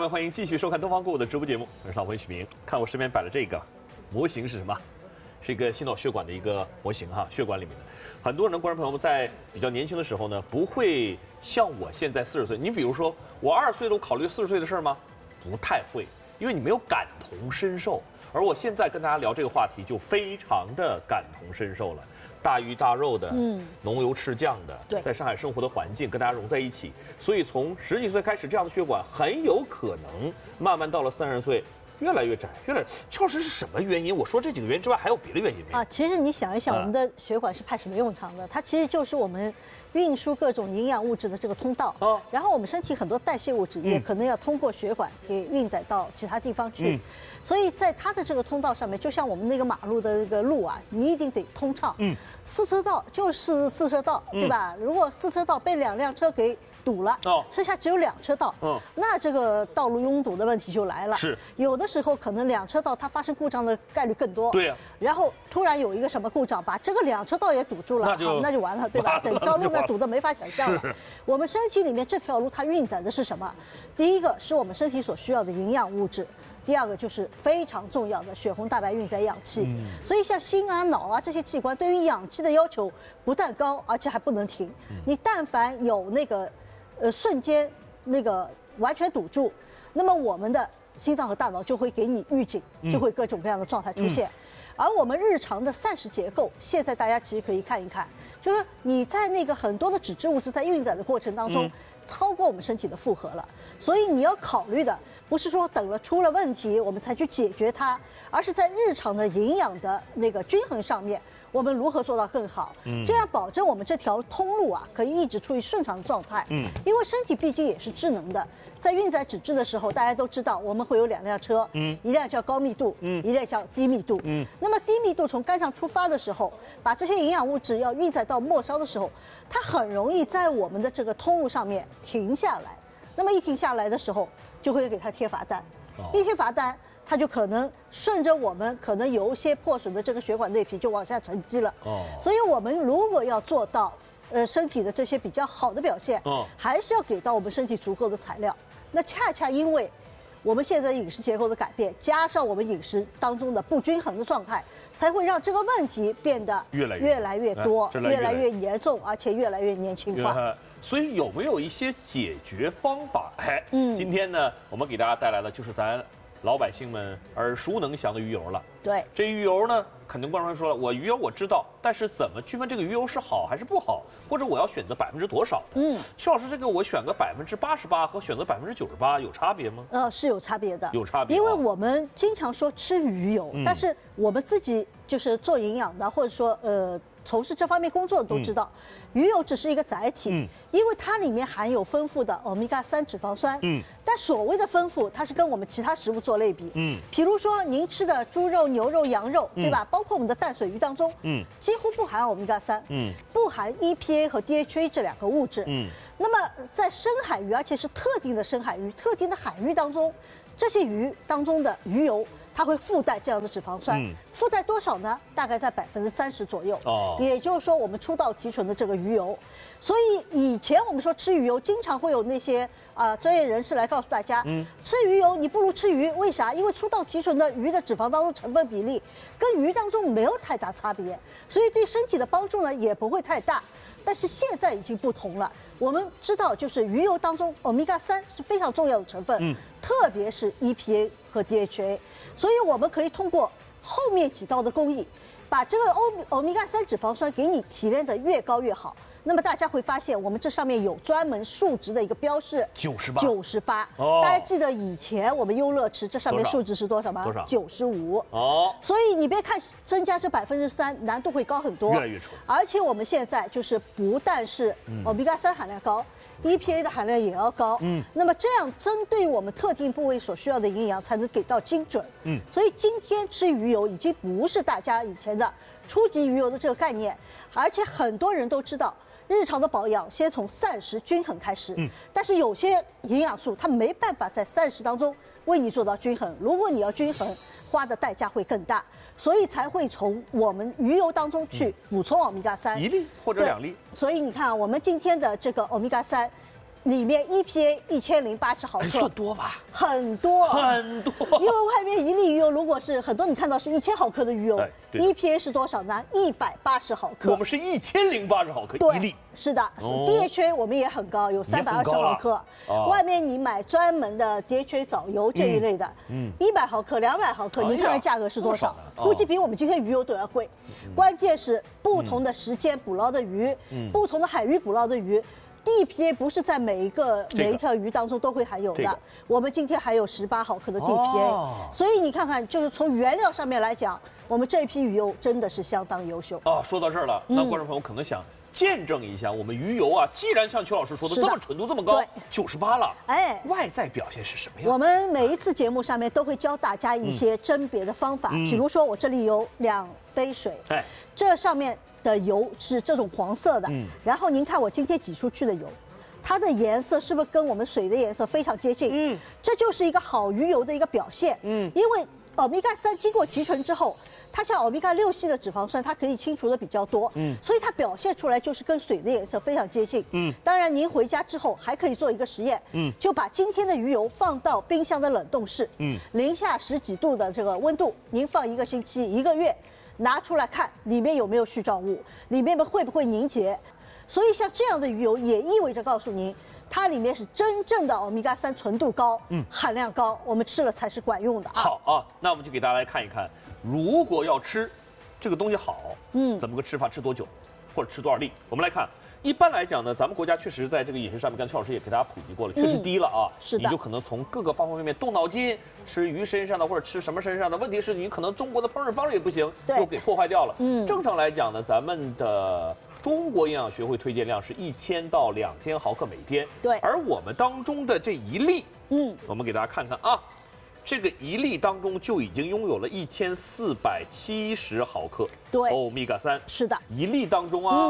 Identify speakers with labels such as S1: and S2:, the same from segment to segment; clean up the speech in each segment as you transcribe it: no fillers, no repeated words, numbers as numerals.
S1: 们，欢迎继续收看东方购物的直播节目，我是老朋友许明。看我身边摆的这个模型是什么？是一个心脑血管的一个模型哈，血管里面的。很多人的观众朋友们在比较年轻的时候呢，不会像我现在40岁。你比如说，我20岁都考虑40岁的事吗？不太会，因为你没有感同身受。而我现在跟大家聊这个话题，就非常的感同身受了。大鱼大肉的，浓油赤酱的，在上海生活的环境跟大家融在一起，所以从10几岁开始，这样的血管很有可能慢慢到了30岁。越来越窄，邱老师是什么原因？我说这几个原因之外，还有别的原因没有？
S2: 其实你想一想，我们的血管是派什么用场的？它其实就是我们运输各种营养物质的这个通道。然后我们身体很多代谢物质也可能要通过血管给运载到其他地方去。所以在它的这个通道上面，就像我们那个马路的那个路啊，你一定得通畅。4车道就是4车道，对吧？如果4车道被2辆车给堵了，剩下只有2车道，那这个道路拥堵的问题就来了。
S1: 是，
S2: 有的时候可能2车道它发生故障的概率更多。
S1: 对呀。
S2: 然后突然有一个什么故障，把这个2车道也堵住了，那就完了，对吧？整条路呢堵得没法想象了。我们身体里面这条路它运载的是什么？第一个是我们身体所需要的营养物质。第二个就是非常重要的血红蛋白运载氧气，所以像心啊、脑啊这些器官对于氧气的要求不但高，而且还不能停。你但凡有那个瞬间那个完全堵住，那么我们的心脏和大脑就会给你预警，就会各种各样的状态出现。而我们日常的膳食结构，现在大家其实可以看一看，就是你在那个很多的脂质物质在运载的过程当中，超过我们身体的负荷了，所以你要考虑的不是说等了出了问题我们才去解决它，而是在日常的营养的那个均衡上面，我们如何做到更好？这样保证我们这条通路啊可以一直处于顺畅的状态。因为身体毕竟也是智能的，在运载脂质的时候，大家都知道我们会有2辆车，一辆叫高密度，一辆叫低密度。那么低密度从肝脏出发的时候，把这些营养物质要运载到末梢的时候，它很容易在我们的这个通路上面停下来。那么一停下来的时候，就会给它贴罚单，一贴罚单，它就可能顺着我们可能有一些破损的这个血管内皮就往下沉积了。所以我们如果要做到身体的这些比较好的表现，还是要给到我们身体足够的材料。那恰恰因为我们现在饮食结构的改变，加上我们饮食当中的不均衡的状态，才会让这个问题变得越来越多，越来越严重，而且越来越年轻化。
S1: 所以有没有一些解决方法？今天呢，我们给大家带来的就是咱老百姓们耳熟能详的鱼油了。
S2: 对，
S1: 这鱼油呢，肯定观众说了，我鱼油我知道，但是怎么区分这个鱼油是好还是不好，或者我要选择多少的？邱老师，这个我选个88%和选择98%有差别吗？
S2: 是有差别的，
S1: 有差别。
S2: 因为我们经常说吃鱼油，但是我们自己就是做营养的，或者说从事这方面工作的都知道，鱼油只是一个载体，因为它里面含有丰富的欧米伽3脂肪酸，但所谓的丰富，它是跟我们其他食物做类比，比如说您吃的猪肉、牛肉、羊肉，对吧？包括我们的淡水鱼当中，几乎不含欧米伽3，不含 EPA 和 DHA 这2个物质，那么在深海鱼，而且是特定的深海鱼、特定的海域当中，这些鱼当中的鱼油，它会附带这样的脂肪酸，附带多少呢？大概在30%左右。也就是说，我们初到提纯的这个鱼油。所以以前我们说吃鱼油，经常会有那些专业人士来告诉大家，吃鱼油你不如吃鱼，为啥？因为初到提纯的鱼的脂肪当中成分比例跟鱼当中没有太大差别，所以对身体的帮助呢也不会太大。但是现在已经不同了，我们知道就是鱼油当中欧米伽3是非常重要的成分，特别是 EPA 和 DHA， 所以我们可以通过后面几道的工艺，把这个欧米伽3脂肪酸给你提炼的越高越好。那么大家会发现，我们这上面有专门数值的一个标示，98。大家记得以前我们优乐池这上面数值是多少吗？
S1: 多少
S2: ？95。所以你别看增加这3%，难度会高很多，
S1: 越来越纯。
S2: 而且我们现在就是不但是欧米伽3含量高，EPA 的含量也要高。那么这样针对我们特定部位所需要的营养才能给到精准。所以今天吃鱼油已经不是大家以前的初级鱼油的这个概念，而且很多人都知道。日常的保养先从膳食均衡开始，但是有些营养素它没办法在膳食当中为你做到均衡。如果你要均衡，花的代价会更大，所以才会从我们鱼油当中去补充欧米伽3，1
S1: 粒或者2粒。
S2: 所以你看，我们今天的这个欧米伽3， 里面 EPA 1080毫克，
S1: 算多吧？
S2: 很多
S1: 很多，
S2: 因为外面一粒鱼油如果是很多，你看到是1000毫克的鱼油，EPA 是多少呢？180毫克。
S1: 我们是1080毫克一粒。
S2: 是的，DHA 我们也很高，有320毫克。外面你买专门的 DHA 藻油这一类的，100毫克、200毫克，你看看价格是多少？估计比我们今天鱼油都要贵。关键是不同的时间捕捞的鱼，不同的海域捕捞的鱼。DPA 不是在每一条鱼当中都会含有的，我们今天还有18毫克的 DPA，所以你看看，就是从原料上面来讲，我们这一批鱼油真的是相当优秀。
S1: 说到这儿了，那观众朋友可能想见证一下我们鱼油啊，既然像邱老师说的这么纯度这么高，98了，外在表现是什么样？
S2: 我们每一次节目上面都会教大家一些甄别的方法，比如说我这里有2杯水，这上面的油是这种黄色的，然后您看我今天挤出去的油，它的颜色是不是跟我们水的颜色非常接近？这就是一个好鱼油的一个表现。因为欧米伽3经过提纯之后，它像欧米伽6系的脂肪酸，它可以清除的比较多，所以它表现出来就是跟水的颜色非常接近。当然您回家之后还可以做一个实验，就把今天的鱼油放到冰箱的冷冻室，零下10几度的这个温度，您放1个星期、1个月。拿出来看里面有没有絮状物，里面会不会凝结？所以像这样的鱼油也意味着告诉您，它里面是真正的欧米伽3纯度高，含量高，我们吃了才是管用的啊。
S1: 好啊，那我们就给大家来看一看，如果要吃这个东西好，怎么个吃法？吃多久，或者吃多少粒？我们来看。一般来讲呢，咱们国家确实在这个饮食上面，刚才邱老师也给大家普及过了，确实低了啊。
S2: 是的，
S1: 你就可能从各个方方面面动脑筋，吃鱼身上的或者吃什么身上的。问题是你可能中国的烹饪方式也不行，又给破坏掉了。正常来讲呢，咱们的中国营养学会推荐量是1000到2000毫克每天。
S2: 对，
S1: 而我们当中的这一粒，我们给大家看看啊。这个一粒当中就已经拥有了1470毫克，欧米伽3。
S2: 是的，
S1: 一粒当中啊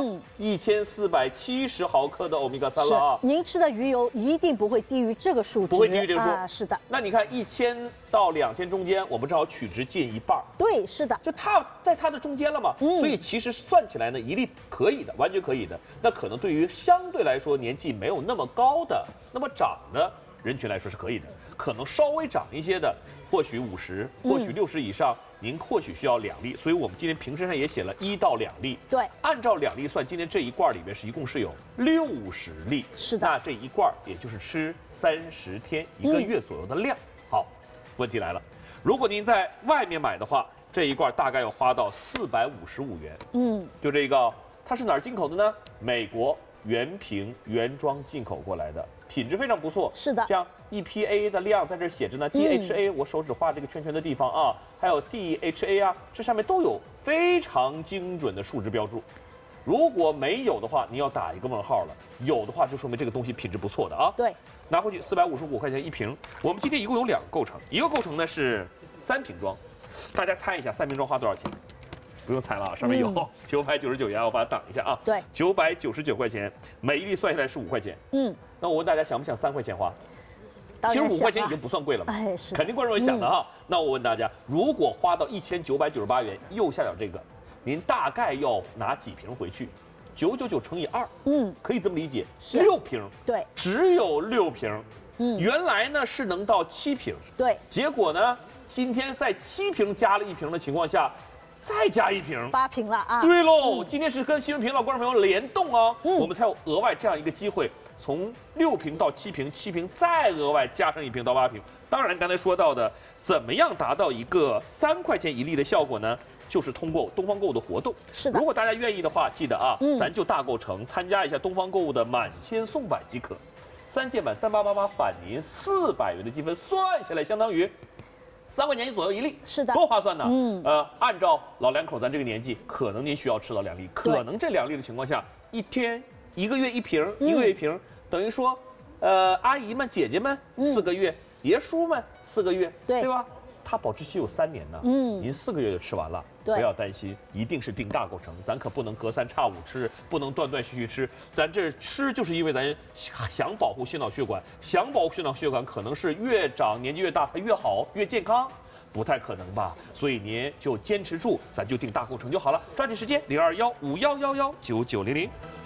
S1: ，1470毫克的欧米伽3了啊。
S2: 您吃的鱼油一定不会低于这个数值，
S1: 不会低于这个数
S2: 啊。是的。
S1: 那你看1000到2000中间，我们正好取值近一半。
S2: 对，是的。
S1: 就它在它的中间了嘛，所以其实算起来呢，一粒可以的，完全可以的。那可能对于相对来说年纪没有那么高的、那么长的人群来说是可以的。可能稍微长一些的，或许50，或许60以上，您或许需要2粒。所以我们今天瓶身上也写了1到2粒。
S2: 对，
S1: 按照2粒算，今天这一罐里面一共是有60粒。
S2: 是的，
S1: 那这一罐也就是吃30天1个月左右的量。好，问题来了，如果您在外面买的话，这一罐大概要花到455元。就这个，它是哪儿进口的呢？美国原瓶原装进口过来的。品质非常不错，
S2: 是的。
S1: 像 EPA 的量在这写着呢，DHA 我手指画这个圈圈的地方啊，还有 DHA 啊，这上面都有非常精准的数值标注。如果没有的话，你要打一个问号了；有的话，就说明这个东西品质不错的啊。
S2: 对，
S1: 拿回去455块钱一瓶。我们今天一共有2个构成，一个构成呢是3瓶装，大家猜一下3瓶装花多少钱？不用猜了啊，上面有999元，我把它挡一下啊。
S2: 对
S1: ，999块钱，每一粒算下来是5块钱。那我问大家想不想3块钱花？其实5块钱已经不算贵了嘛，
S2: 是
S1: 肯定观众也想的哈。那我问大家，如果花到1998元，右下角这个，您大概要拿几瓶回去？999乘以2，可以这么理解，6瓶。
S2: 对，
S1: 只有6瓶。原来呢是能到7瓶。
S2: 对，
S1: 结果呢，今天在7瓶加了1瓶的情况下。再加1瓶
S2: ，8瓶了啊！
S1: 对喽，今天是跟新闻频道观众朋友联动啊，我们才有额外这样一个机会，从6瓶到7瓶，7瓶再额外加上1瓶到8瓶。当然，刚才说到的，怎么样达到一个3块钱一粒的效果呢？就是通过东方购物的活动。
S2: 是的，
S1: 如果大家愿意的话，记得啊，咱就大购成，参加一下东方购物的满千送百即可，3件满3888返您400元的积分，算下来相当于。3块钱左右一粒，
S2: 是的，
S1: 多划算呢。按照老两口咱这个年纪，可能您需要吃到2粒，可能这2粒的情况下，一天1个月1瓶，1个月1瓶，等于说，阿姨们、姐姐们4个月，爷叔们4个月，对吧？它保质期有3年呢，您4个月就吃完了，不要担心，一定是定大构成，咱可不能隔3差5吃，不能断断续续吃，咱这吃就是因为咱想保护心脑血管，想保护心脑血管，可能是越长年纪越大它越好越健康，不太可能吧？所以您就坚持住，咱就定大构成就好了，抓紧时间，0215111990。